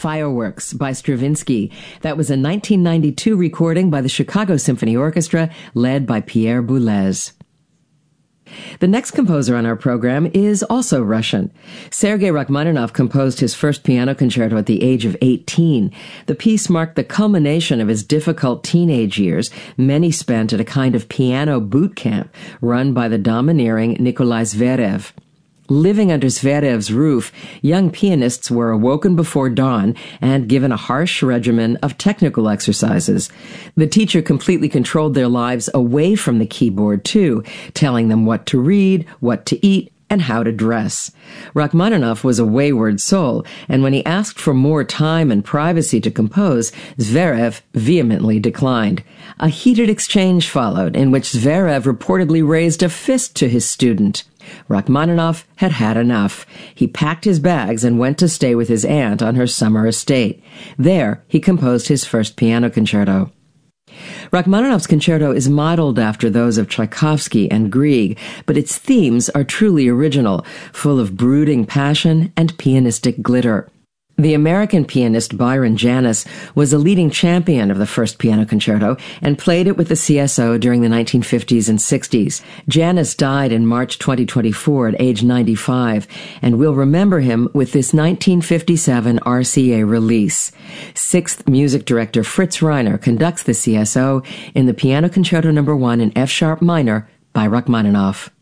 Fireworks by Stravinsky. That was a 1992 recording by the Chicago Symphony Orchestra, led by Pierre Boulez. The next composer on our program is also Russian. Sergei Rachmaninoff composed his first piano concerto at the age of 18. The piece marked the culmination of his difficult teenage years, many spent at a kind of piano boot camp run by the domineering Nikolai Zverev. Living under Zverev's roof, young pianists were awoken before dawn and given a harsh regimen of technical exercises. The teacher completely controlled their lives away from the keyboard, too, telling them what to read, what to eat, and how to dress. Rachmaninoff was a wayward soul, and when he asked for more time and privacy to compose, Zverev vehemently declined. A heated exchange followed, in which Zverev reportedly raised a fist to his student. Rachmaninoff had had enough. He packed his bags and went to stay with his aunt on her summer estate. There, he composed his first piano concerto. Rachmaninoff's concerto is modeled after those of Tchaikovsky and Grieg, but its themes are truly original, full of brooding passion and pianistic glitter. The American pianist Byron Janis was a leading champion of the first piano concerto and played it with the CSO during the 1950s and 60s. Janis died in March 2024 at age 95, and we'll remember him with this 1957 RCA release. Sixth music director Fritz Reiner conducts the CSO in the Piano Concerto No. 1 in F-sharp minor by Rachmaninoff.